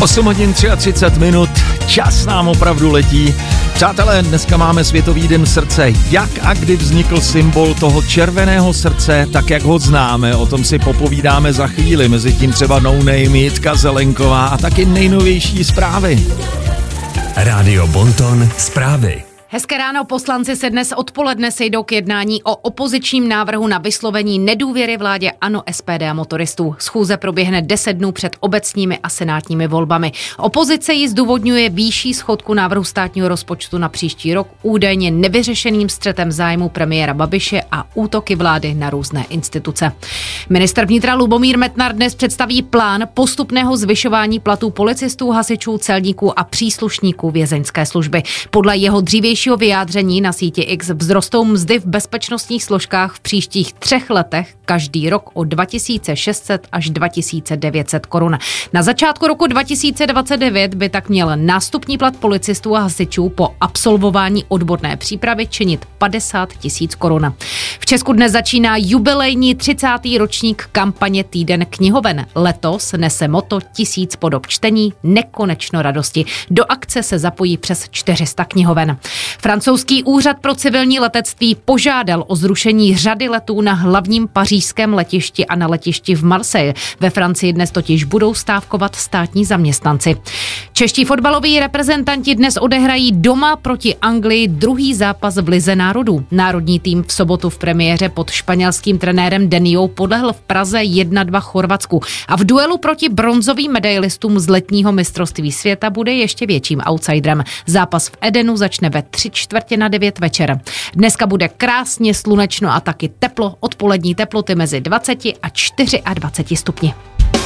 8 hodin 33 minut, čas nám opravdu letí. Přátelé, dneska máme Světový den srdce. Jak a kdy vznikl symbol toho červeného srdce, tak jak ho známe, o tom si popovídáme za chvíli. Mezitím třeba No Name, Jitka Zelenková a taky nejnovější zprávy. Rádio Bonton, zprávy. Hezké ráno, poslanci se dnes odpoledne sejdou k jednání o opozičním návrhu na vyslovení nedůvěry vládě ANO, SPD a motoristů. Schůze proběhne 10 dnů před obecními a senátními volbami. Opozice ji zdůvodňuje výšší schodku návrhu státního rozpočtu na příští rok údajně nevyřešeným střetem zájmu premiéra Babiše a útoky vlády na různé instituce. Ministr vnitra Lubomír Metnar dnes představí plán postupného zvyšování platů policistů, hasičů, celníků a příslušníků vězeňské služby. Podle jeho dřívějšího vyjádření na síti X vzrostou mzdy v bezpečnostních složkách v příštích 3 letech každý rok o 2600 až 2900 korun. Na začátku roku 2029 by tak měl nástupní plat policistů a hasičů po absolvování odborné přípravy činit 50 000 korun. V Česku dnes začíná jubilejní 30. ročník kampaně Týden knihoven. Letos nese motto 1000 podob čtení, nekonečno radosti. Do akce se zapojí přes 400 knihoven. Francouzský úřad pro civilní letectví požádal o zrušení řady letů na hlavním pařížském letišti a na letišti v Marseille. Ve Francii dnes totiž budou stávkovat státní zaměstnanci. Čeští fotbaloví reprezentanti dnes odehrají doma proti Anglii druhý zápas v Lize národů. Národní tým v sobotu v premiéře pod španělským trenérem Deniou podlehl v Praze 1-2 Chorvatsku a v duelu proti bronzovým medailistům z letního mistrovství světa bude ještě větším outsiderem. Zápas v Edenu začne ve 8:45 večer. Dneska bude krásně slunečno a taky teplo, odpolední teploty mezi 20 a 24 stupni.